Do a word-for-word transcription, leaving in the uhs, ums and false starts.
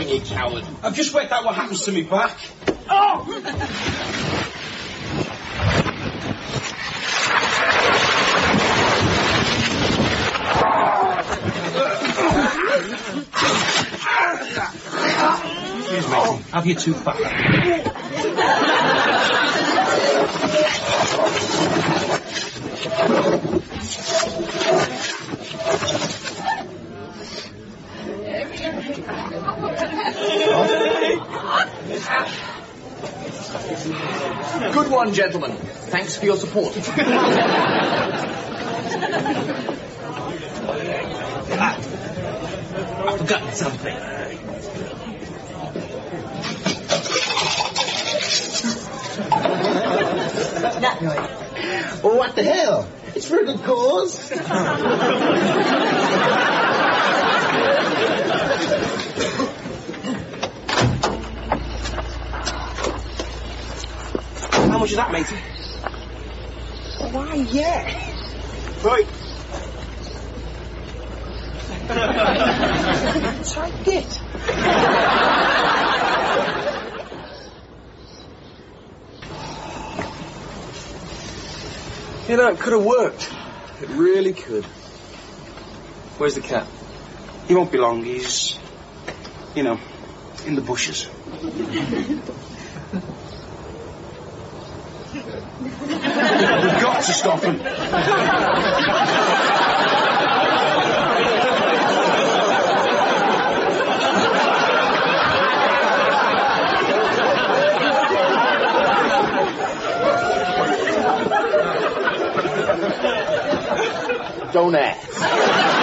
then, you coward. I've just worked out what happens to me back. Oh! Here's matey. Have your tooth back. Good one, gentlemen. Thanks for your support. Ah, I've forgotten something. Well, what the hell? It's for a good cause. How much is that, matey? Why, yeah. Right. Take it. You know, it could have worked. It really could. Where's the cat? He won't be long. He's, you know, in the bushes. We've got to stop him. Don't ask.